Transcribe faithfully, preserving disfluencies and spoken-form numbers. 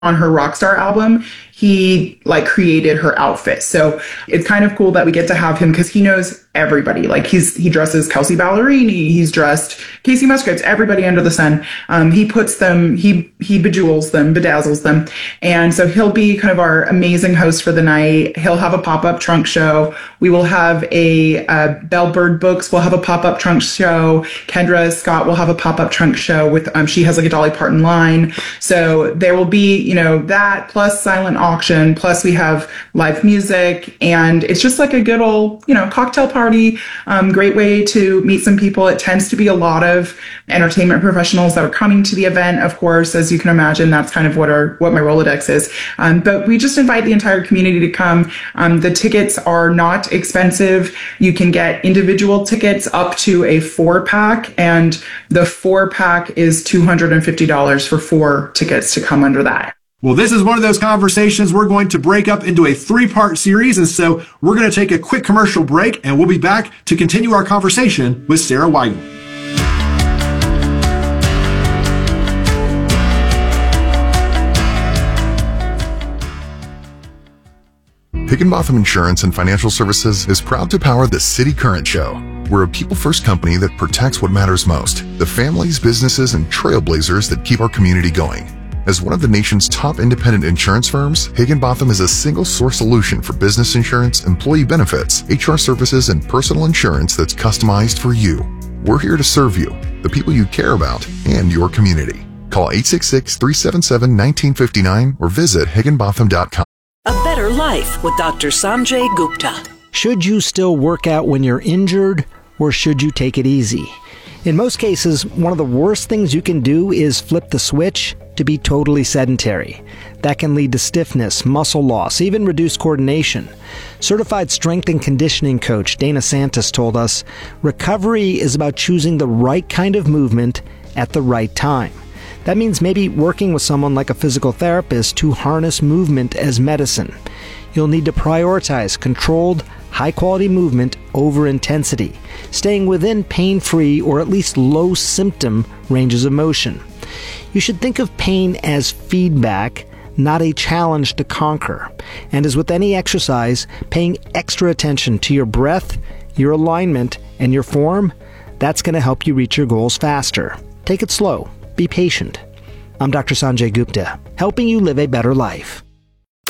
on her Rockstar album, he like created her outfit. So it's kind of cool that we get to have him because he knows everybody. Like he's he dresses Kelsey Ballerini, he's dressed Casey Musgraves, everybody under the sun. Um, he puts them, he he bejewels them, bedazzles them. And so he'll be kind of our amazing host for the night. He'll have a pop-up trunk show. We will have a uh, Bellbird Books will have a pop-up trunk show. Kendra Scott will have a pop-up trunk show with, um, she has like a Dolly Parton line. So there will be, you know, that plus silent auction, plus we have live music, and it's just like a good old, you know, cocktail party. Um, great way to meet some people. It tends to be a lot of entertainment professionals that are coming to the event. Of course, as you can imagine, that's kind of what our what my Rolodex is. Um, but we just invite the entire community to come. Um, the tickets are not expensive. You can get individual tickets up to a four pack, and the four pack is two hundred fifty dollars for four tickets to come under that. Well, this is one of those conversations we're going to break up into a three-part series, and so we're going to take a quick commercial break, and we'll be back to continue our conversation with Sarah Weigel. Higginbotham Insurance and Financial Services is proud to power the City Current Show. We're a people-first company that protects what matters most, the families, businesses, and trailblazers that keep our community going. As one of the nation's top independent insurance firms, Higginbotham is a single-source solution for business insurance, employee benefits, H R services, and personal insurance that's customized for you. We're here to serve you, the people you care about, and your community. Call eight six six, three seven seven, one nine five nine or visit higginbotham dot com. A better life with Doctor Sanjay Gupta. Should you still work out when you're injured, or should you take it easy? In most cases, one of the worst things you can do is flip the switch to be totally sedentary. That can lead to stiffness, muscle loss, even reduced coordination. Certified strength and conditioning coach Dana Santos told us, recovery is about choosing the right kind of movement at the right time. That means maybe working with someone like a physical therapist to harness movement as medicine. You'll need to prioritize controlled, high-quality movement over intensity, staying within pain-free or at least low-symptom ranges of motion. You should think of pain as feedback, not a challenge to conquer. And as with any exercise, paying extra attention to your breath, your alignment, and your form, that's going to help you reach your goals faster. Take it slow. Be patient. I'm Doctor Sanjay Gupta, helping you live a better life.